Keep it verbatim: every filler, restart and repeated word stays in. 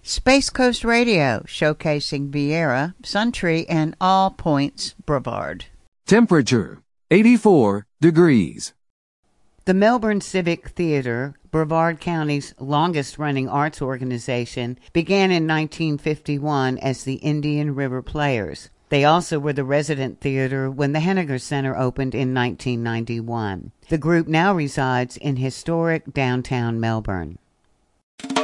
Space Coast Radio, showcasing Viera, Suntree, and All Points Brevard. Temperature, eighty-four degrees. The Melbourne Civic Theatre, Brevard County's longest-running arts organization, began in nineteen fifty-one as the Indian River Players. They also were the resident theater when the Henniger Center opened in nineteen ninety-one. The group now resides in historic downtown Melbourne.